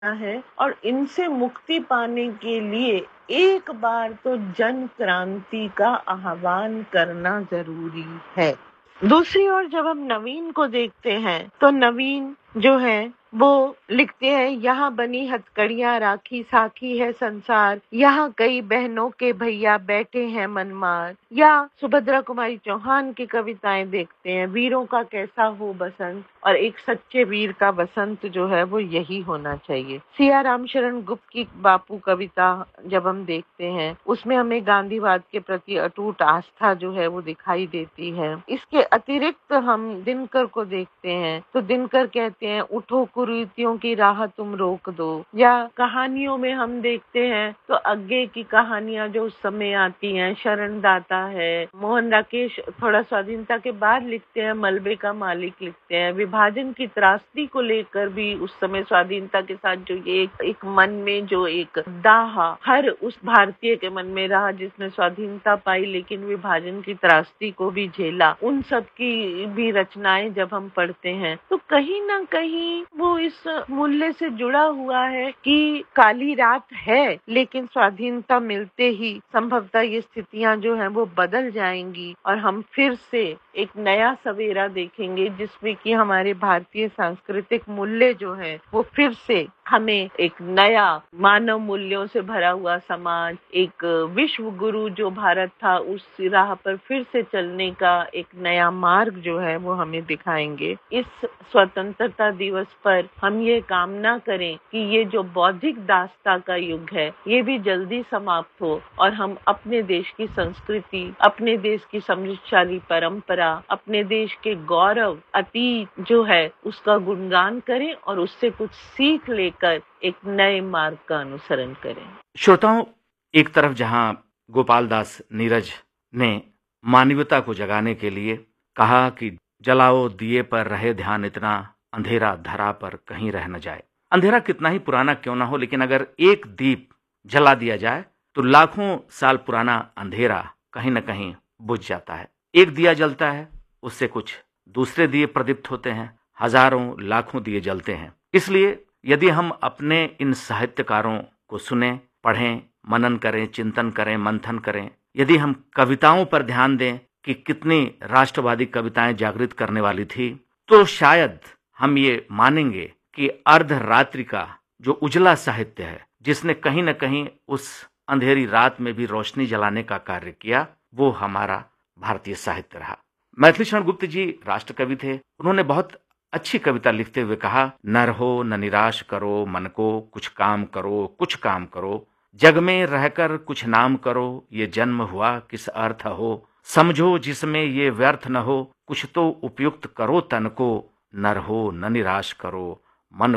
है और इनसे मुक्ति पाने के लिए एक बार तो जन क्रांति का आह्वान करना जरूरी है। दूसरी ओर जब हम नवीन को देखते हैं तो नवीन जो है वो लिखते हैं, यहाँ बनी हथकड़ियाँ राखी साखी है संसार, यहाँ कई बहनों के भैया बैठे हैं मनमार। या सुभद्रा कुमारी चौहान की कविताएं देखते हैं, वीरों का कैसा हो बसंत, और एक सच्चे वीर का बसंत जो है वो यही होना चाहिए। सिया रामशरण गुप्त की बापू कविता जब हम देखते हैं उसमें हमें गांधीवाद के प्रति अटूट आस्था जो है वो दिखाई देती है। इसके अतिरिक्त हम दिनकर को देखते हैं तो दिनकर कहते हैं, उठो कुरीतियों की राह तुम रोक दो। या कहानियों में हम देखते हैं तो आगे की कहानियां जो उस समय आती हैं, शरण दाता है, मोहन राकेश थोड़ा स्वाधीनता के बाद लिखते हैं, मलबे का मालिक लिखते हैं। विभाजन की त्रासदी को लेकर भी उस समय स्वाधीनता के साथ जो ये एक मन में जो एक दाह हर उस भारतीय के मन में रहा जिसने स्वाधीनता पाई लेकिन विभाजन की त्रासदी को भी झेला, उन सब की भी रचनाएं जब हम पढ़ते हैं तो कहीं ना कहीं वो इस मूल्य से जुड़ा हुआ है कि काली रात है लेकिन स्वाधीनता मिलते ही संभवतः ये स्थितियां जो हैं वो बदल जाएंगी और हम फिर से एक नया सवेरा देखेंगे जिसमें कि हमारे भारतीय सांस्कृतिक मूल्य जो है वो फिर से हमें एक नया मानव मूल्यों से भरा हुआ समाज, एक विश्व गुरु जो भारत था उस राह पर फिर से चलने का एक नया मार्ग जो है वो हमें दिखाएंगे। इस स्वतंत्रता दिवस पर हम ये कामना करें कि ये जो बौद्धिक दास्ता का युग है ये भी जल्दी समाप्त हो और हम अपने देश की संस्कृति, अपने देश की समृद्धशाली परंपरा, अपने देश के गौरव अतीत जो है उसका गुणगान करें और उससे कुछ सीख लेकर एक नए मार्ग का अनुसरण करें। श्रोताओं, एक तरफ जहां गोपाल दास नीरज ने मानवता को जगाने के लिए कहा कि जलाओ दिए पर रहे ध्यान इतना, अंधेरा धरा पर कहीं रह न जाए। अंधेरा कितना ही पुराना क्यों ना हो, लेकिन अगर एक दीप जला दिया जाए तो लाखों साल पुराना अंधेरा कहीं न कहीं बुझ जाता है। एक दिया जलता है, उससे कुछ दूसरे दिए प्रदीप्त होते हैं, हजारों लाखों दिए जलते हैं। इसलिए यदि हम अपने इन साहित्यकारों को सुने, पढ़ें, मनन करें, चिंतन करें, मंथन करें, यदि हम कविताओं पर ध्यान दें कि कितनी राष्ट्रवादी कविताएं जागृत करने वाली थी, तो शायद हम ये मानेंगे कि अर्धरात्रि का जो उजला साहित्य है जिसने कहीं न कहीं उस अंधेरी रात में भी रोशनी जलाने का कार्य किया, वो हमारा भारतीय साहित्य रहा। मैथिली शरण गुप्त जी राष्ट्रकवि थे। उन्होंने बहुत अच्छी कविता लिखते हुए कहा, न रहो न निराश करो मन को, कुछ काम करो कुछ काम करो, जग में रहकर कुछ नाम करो, ये जन्म हुआ किस अर्थ हो, समझो जिसमें ये व्यर्थ न हो, कुछ तो उपयुक्त करो तन को, न रहो न निराश करो मन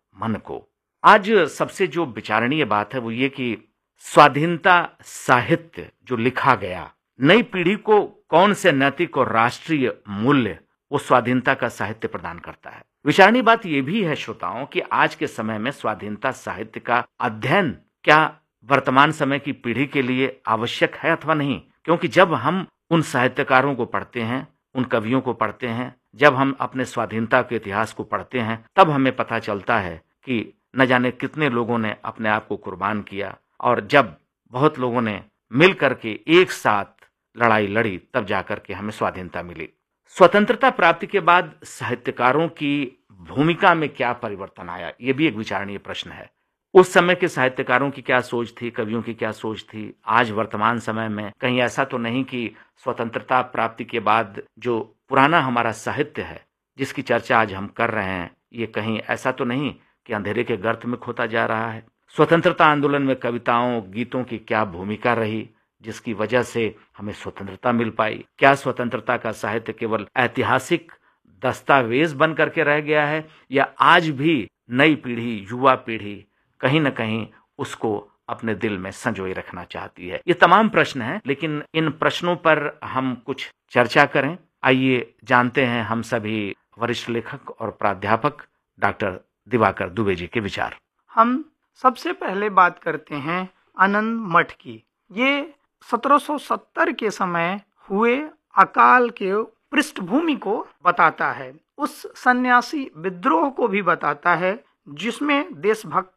को। आज सबसे जो विचारणीय बात है वो ये कि स्वाधीनता साहित्य जो लिखा गया, नई पीढ़ी को कौन से नैतिक और राष्ट्रीय मूल्य वो स्वाधीनता का साहित्य प्रदान करता है। विचारणीय बात यह भी है श्रोताओं कि आज के समय में स्वाधीनता साहित्य का अध्ययन क्या वर्तमान समय की पीढ़ी के लिए आवश्यक है अथवा नहीं, क्योंकि जब हम उन साहित्यकारों को पढ़ते हैं, उन कवियों को पढ़ते हैं, जब हम अपने स्वाधीनता के इतिहास को पढ़ते हैं, तब हमें पता चलता है कि न जाने कितने लोगों ने अपने आप को कुर्बान किया और जब बहुत लोगों ने मिल करके एक साथ लड़ाई लड़ी तब जाकर के हमें स्वाधीनता मिली। स्वतंत्रता प्राप्ति के बाद साहित्यकारों की भूमिका में क्या परिवर्तन आया, ये भी एक विचारणीय प्रश्न है। उस समय के साहित्यकारों की क्या सोच थी, कवियों की क्या सोच थी, आज वर्तमान समय में कहीं ऐसा तो नहीं कि स्वतंत्रता प्राप्ति के बाद जो पुराना हमारा साहित्य है जिसकी चर्चा आज हम कर रहे हैं, ये कहीं ऐसा तो नहीं कि अंधेरे के गर्त में खोता जा रहा है। स्वतंत्रता आंदोलन में कविताओं, गीतों की क्या भूमिका रही जिसकी वजह से हमें स्वतंत्रता मिल पाई? क्या स्वतंत्रता का साहित्य केवल ऐतिहासिक दस्तावेज बन करके रह गया है या आज भी नई पीढ़ी, युवा पीढ़ी कहीं न कहीं उसको अपने दिल में संजोए रखना चाहती है? ये तमाम प्रश्न हैं, लेकिन इन प्रश्नों पर हम कुछ चर्चा करें। आइए जानते हैं हम सभी वरिष्ठ लेखक और प्राध्यापक डॉक्टर दिवाकर दुबे जी के विचार। हम सबसे पहले बात करते हैं आनंद मठ की। ये 1770 के समय हुए अकाल के पृष्ठभूमि को बताता है, उस सन्यासी विद्रोह को भी बताता है जिसमें देशभक्त